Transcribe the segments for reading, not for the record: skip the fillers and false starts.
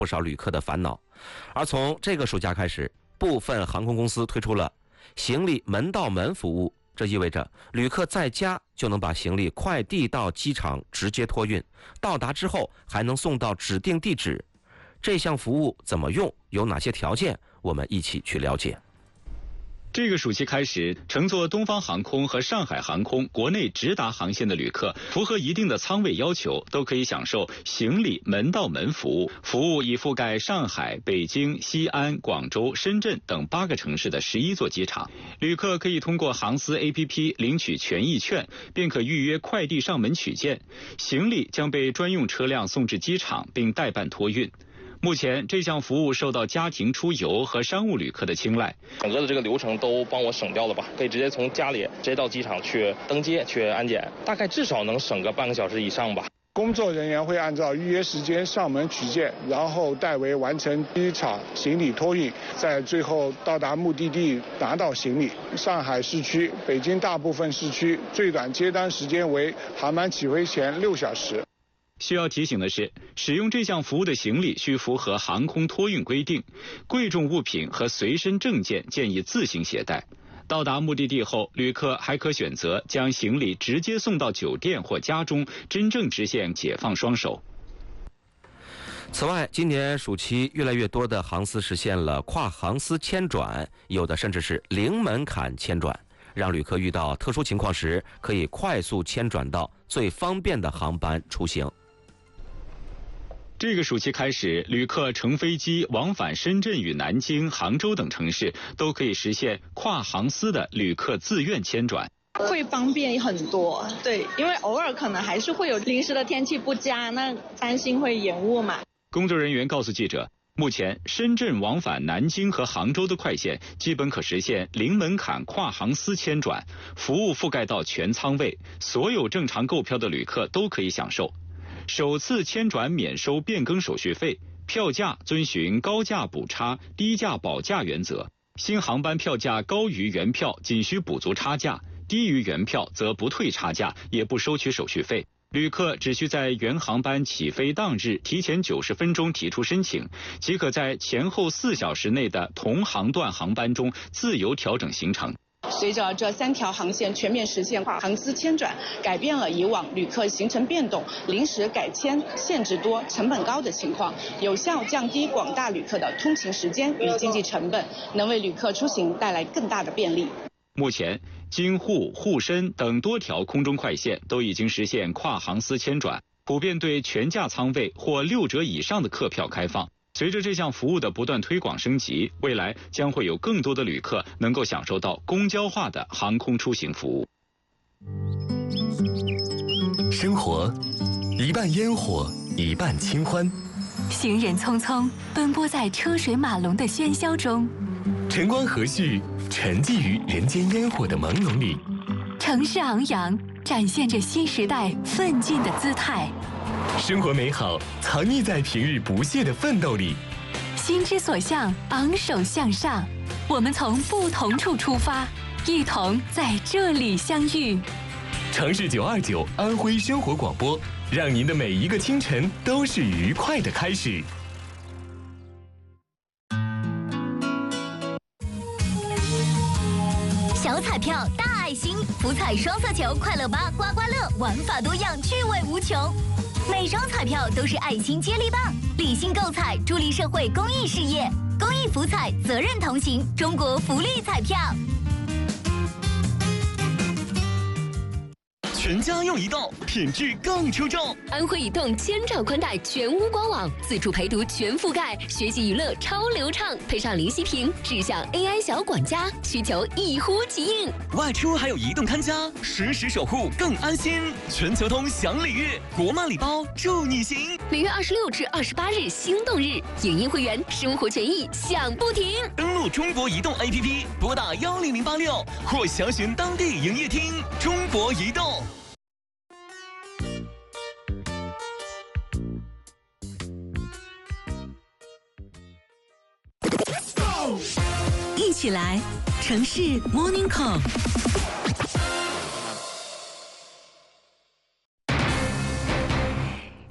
不少旅客的烦恼。而从这个暑假开始，部分航空公司推出了行李门到门服务，这意味着旅客在家就能把行李快递到机场直接托运，到达之后还能送到指定地址。这项服务怎么用，有哪些条件，我们一起去了解。 这个暑期开始，乘坐东方航空和上海航空国内直达航线的旅客，符合一定的舱位要求，都可以享受行李门到门服务。服务已覆盖上海、北京、西安、广州、深圳等8个城市的11座机场。旅客可以通过航司 APP 领取权益券，便可预约快递上门取件，行李将被专用车辆送至机场，并代办托运。目前这项服务受到家庭出游和商务旅客的青睐， 整个的这个流程都帮我省掉了吧，可以直接从家里直接到机场去登机去安检，大概至少能省个半个小时以上吧。 工作人员会按照预约时间上门取件，然后代为完成机场行李托运，在最后到达目的地拿到行李。上海市区、北京大部分市区最短接单时间为航班起飞前6小时。 需要提醒的是，使用这项服务的行李需符合航空托运规定，贵重物品和随身证件建议自行携带。到达目的地后，旅客还可选择将行李直接送到酒店或家中，真正实现解放双手。 此外，今年暑期越来越多的航司实现了跨航司签转，有的甚至是零门槛签转，让旅客遇到特殊情况时可以快速签转到最方便的航班出行。 这个暑期开始，旅客乘飞机往返深圳与南京、杭州等城市，都可以实现跨航司的旅客自愿签转， 会方便很多。对，因为偶尔可能还是会有临时的天气不佳，那担心会延误嘛。 工作人员告诉记者，目前深圳往返南京和杭州的快线基本可实现零门槛跨航司签转，服务覆盖到全舱位，所有正常购票的旅客都可以享受。首次签转免收变更手续费，票价遵循高价补差、低价保价原则。新航班票价高于原票仅需补足差价，低于原票则不退差价，也不收取手续费。旅客只需在原航班起飞当日提前90分钟提出申请，即可在前后4小时内的同航段航班中自由调整行程。 随着这3条航线全面实现跨航司签转，改变了以往旅客行程变动、临时改签、限制多、成本高的情况，有效降低广大旅客的通勤时间与经济成本，能为旅客出行带来更大的便利。 目前，京沪、沪深等多条空中快线都已经实现跨航司签转，普遍对全价舱位或6折以上的客票开放。随着这项服务的不断推广升级，未来将会有更多的旅客能够享受到公交化的航空出行服务。 生活一半烟火，一半清欢。 行人匆匆奔波在车水马龙的喧嚣中， 晨光和煦，沉寂于人间烟火的朦胧里。 城市昂扬，展现着新时代奋进的姿态。 生活美好藏匿在平日不懈的奋斗里。 心之所向，昂首向上。我们从不同处出发，一同在这里相遇。 城市929安徽生活广播，让您的每一个清晨都是愉快的开始。 小彩票大爱心，福彩双色球快乐8刮刮乐，玩法多样，趣味无穷。每张彩票都是爱心接力棒，理性购彩，助力社会公益事业。公益福彩，责任同行，中国福利彩票。 全家用移动，品质更出众。 安徽移动千兆宽带全屋官网，自助陪读全覆盖，学习娱乐超流畅，配上零息屏，智享 AI 小管家，需求一呼即应。 外出还有移动看家，实时守护更安心。全球通享礼遇，国漫礼包祝你行。 每月26至28日心动日，影音会员生活权益享不停。 登录中国移动 APP， 拨打10086或详询当地营业厅。中国移动。 一起来，城市 Morning Call。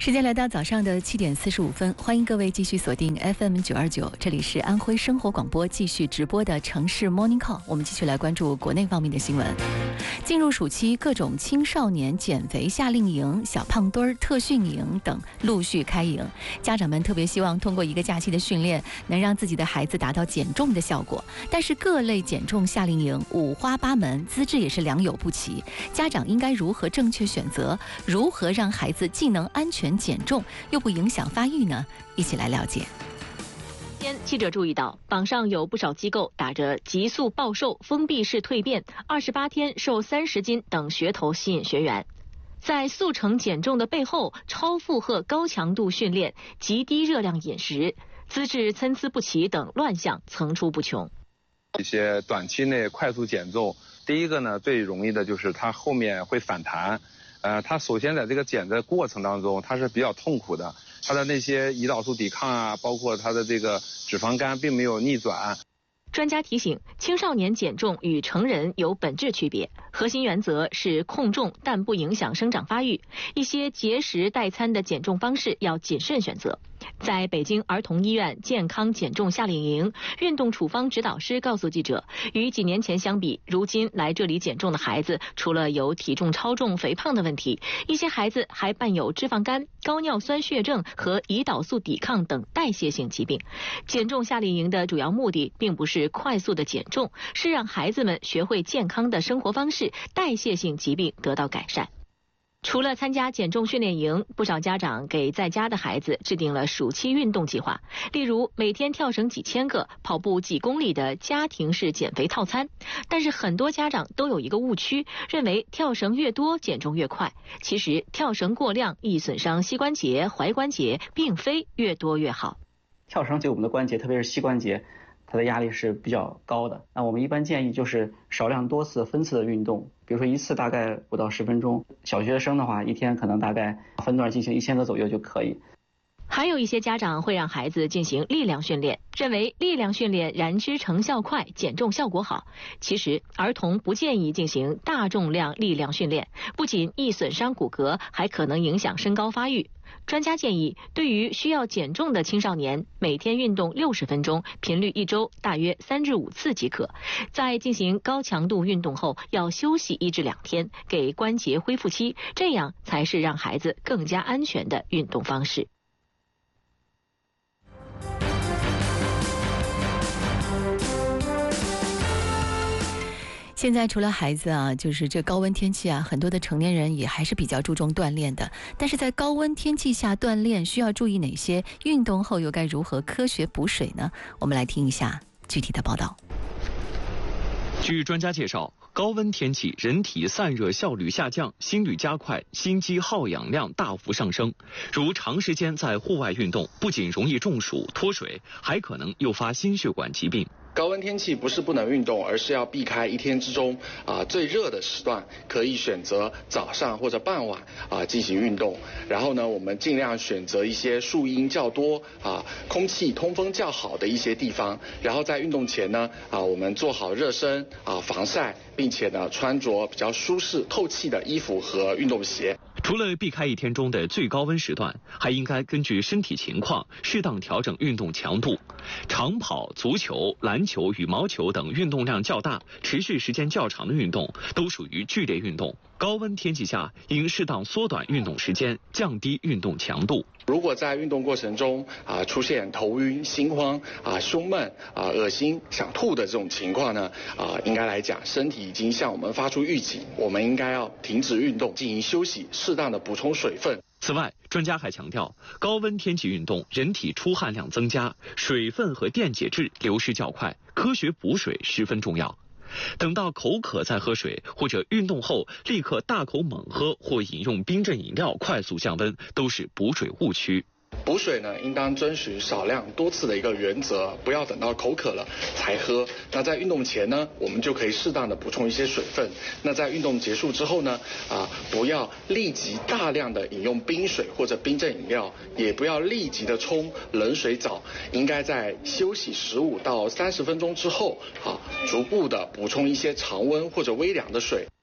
时间来到早上的7点45分，欢迎各位继续锁定 FM 929，这里是安徽生活广播继续直播的城市 Morning Call。我们继续来关注国内方面的新闻。进入暑期，各种青少年减肥夏令营、小胖墩儿特训营等陆续开营。家长们特别希望通过一个假期的训练，能让自己的孩子达到减重的效果。但是各类减重夏令营五花八门，资质也是良莠不齐。家长应该如何正确选择？如何让孩子既能安全减重又不影响发育呢？一起来了解。 记者注意到，榜上有不少机构打着急速暴瘦、封闭式蜕变、28天瘦30斤等噱头吸引学员。在速成减重的背后，超负荷高强度训练、极低热量饮食、资质参差不齐等乱象层出不穷。 一些短期内快速减重，第一个呢，最容易的就是它后面会反弹。它首先在这个减的过程当中，它是比较痛苦的，它的那些胰岛素抵抗啊，包括它的这个脂肪肝并没有逆转。 专家提醒，青少年减重与成人有本质区别，核心原则是控重但不影响生长发育。一些节食代餐的减重方式要谨慎选择。在北京儿童医院健康减重夏令营，运动处方指导师告诉记者，与几年前相比，如今来这里减重的孩子，除了有体重超重、肥胖的问题，一些孩子还伴有脂肪肝、高尿酸血症和胰岛素抵抗等代谢性疾病。减重夏令营的主要目的并不是快速的减重，是让孩子们学会健康的生活方式，代谢性疾病得到改善。除了参加减重训练营，不少家长给在家的孩子制定了暑期运动计划，例如每天跳绳几千个、跑步几公里的家庭式减肥套餐。但是很多家长都有一个误区，认为跳绳越多减重越快。其实跳绳过量易损伤膝关节、踝关节，并非越多越好。 跳绳对我们的关节，特别是膝关节，它的压力是比较高的。那我们一般建议就是少量多次分次的运动，比如说一次大概5到10分钟。小学生的话，一天可能大概分段进行1000个左右就可以。 还有一些家长会让孩子进行力量训练，认为力量训练燃脂成效快，减重效果好。其实儿童不建议进行大重量力量训练，不仅易损伤骨骼，还可能影响身高发育。专家建议，对于需要减重的青少年，每天运动60分钟，频率1周大约3至5次即可。在进行高强度运动后，要休息1至2天，给关节恢复期，这样才是让孩子更加安全的运动方式。 现在除了孩子啊，就是这高温天气啊，很多的成年人也还是比较注重锻炼的。但是在高温天气下锻炼需要注意哪些？运动后又该如何科学补水呢？我们来听一下具体的报道。 据专家介绍，高温天气人体散热效率下降，心率加快，心肌耗氧量大幅上升。如长时间在户外运动，不仅容易中暑脱水，还可能诱发心血管疾病。 高温天气不是不能运动，而是要避开一天之中最热的时段，可以选择早上或者傍晚进行运动。然后呢，我们尽量选择一些树荫较多空气通风较好的一些地方。然后在运动前呢我们做好热身防晒，并且呢穿着比较舒适透气的衣服和运动鞋。 除了避开一天中的最高温时段，还应该根据身体情况适当调整运动强度。长跑、足球、篮球、羽毛球等运动量较大、持续时间较长的运动都属于剧烈运动。高温天气下，应适当缩短运动时间，降低运动强度。 如果在运动过程中出现头晕、心慌胸闷恶心、想吐的这种情况呢应该来讲，身体已经向我们发出预警，我们应该要停止运动，进行休息，适当的补充水分。 此外，专家还强调，高温天气运动，人体出汗量增加，水分和电解质流失较快，科学补水十分重要。等到口渴再喝水，或者运动后立刻大口猛喝或饮用冰镇饮料快速降温，都是补水误区。 补水呢，应当遵循少量多次的一个原则，不要等到口渴了才喝。那在运动前呢，我们就可以适当的补充一些水分。那在运动结束之后呢，不要立即大量的饮用冰水或者冰镇饮料，也不要立即的冲冷水澡，应该在休息15到30分钟之后，逐步的补充一些常温或者微凉的水。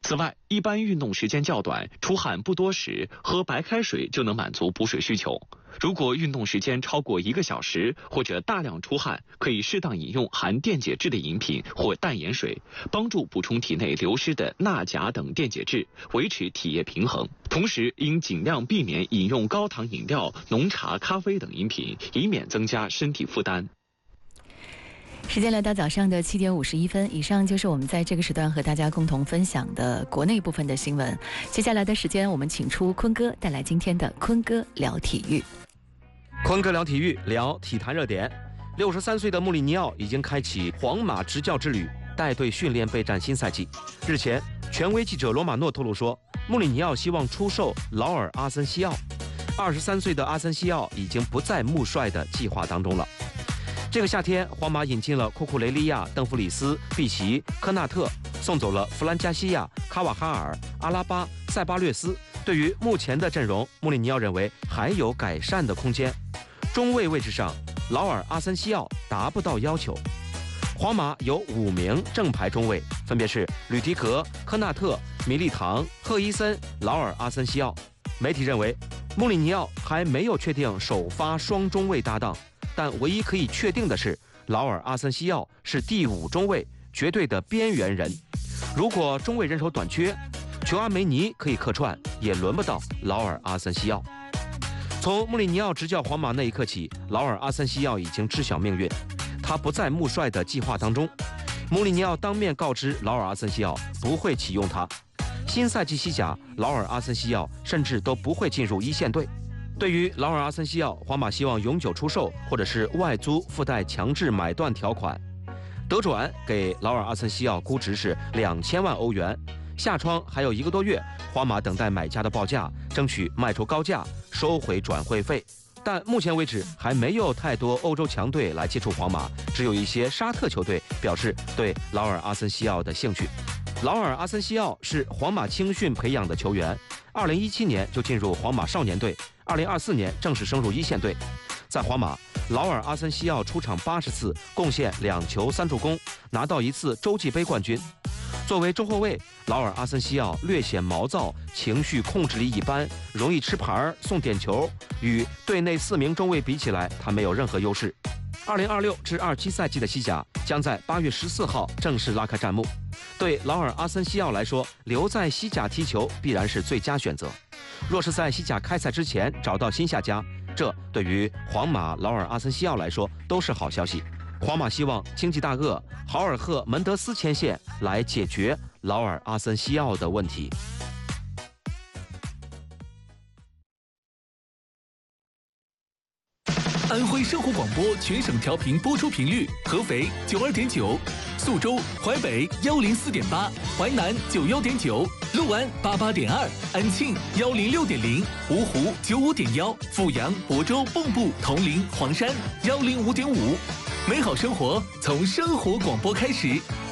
此外，一般运动时间较短、出汗不多时，喝白开水就能满足补水需求。如果运动时间超过1个小时或者大量出汗，可以适当饮用含电解质的饮品或淡盐水，帮助补充体内流失的钠、钾等电解质，维持体液平衡。同时，应尽量避免饮用高糖饮料、浓茶、咖啡等饮品，以免增加身体负担。 时间来到早上的7点51分，以上就是我们在这个时段和大家共同分享的国内部分的新闻。接下来的时间，我们请出坤哥带来今天的坤哥聊体育。 坤哥聊体育，聊体坛热点。63岁的穆里尼奥已经开启皇马执教之旅，带队训练备战新赛季。日前，权威记者罗马诺透露说，穆里尼奥希望出售劳尔阿森西奥。23岁的阿森西奥已经不在穆帅的计划当中了。这个夏天，皇马引进了库库雷利亚、邓弗里斯、毕奇、科纳特，送走了弗兰加西亚、卡瓦哈尔、阿拉巴、塞巴略斯。对于目前的阵容，穆里尼奥认为还有改善的空间。中卫位置上，劳尔阿森西奥达不到要求。皇马有5名正牌中卫，分别是吕迪格、科纳特、米利唐、赫伊森、劳尔阿森西奥。媒体认为，穆里尼奥还没有确定首发双中卫搭档。但唯一可以确定的是，劳尔阿森西奥是第5中卫，绝对的边缘人。如果中卫人手短缺，琼阿梅尼可以客串，也轮不到劳尔阿森西奥。从穆里尼奥执教皇马那一刻起，劳尔阿森西奥已经知晓命运，他不在穆帅的计划当中。穆里尼奥当面告知劳尔阿森西奥不会启用他，新赛季西甲，劳尔阿森西奥甚至都不会进入1线队。对于劳尔阿森西奥，皇马希望永久出售，或者是外租附带强制买断条款。德转给劳尔阿森西奥估值是2000万欧元。下窗还有1个多月，皇马等待买家的报价，争取卖出高价，收回转会费。但目前为止还没有太多欧洲强队来接触皇马，只有一些沙特球队表示对劳尔阿森西奥的兴趣。劳尔阿森西奥是皇马青训培养的球员，2017年就进入皇马少年队，2024年正式升入1线队。在皇马，劳尔阿森西奥出场80次，贡献2球3助攻，拿到1次洲际杯冠军。作为中后卫，劳尔阿森西奥略显毛躁，情绪控制力一般，容易吃牌送点球，与队内4名中卫比起来，他没有任何优势。2026至27赛季的西甲将在8月14号正式拉开战幕。对劳尔阿森西奥来说，留在西甲踢球必然是最佳选择。若是在西甲开赛之前找到新下家，这对于皇马、劳尔阿森西奥来说都是好消息。皇马希望经济大鳄豪尔赫门德斯牵线来解决劳尔阿森西奥的问题。 安徽生活广播全省调频播出频率：合肥92.9，宿州、淮北104.8，淮南91.9，六安88.2，安庆106.0，芜湖95.1，阜阳、亳州、蚌埠、铜陵、黄山105.5。美好生活从生活广播开始，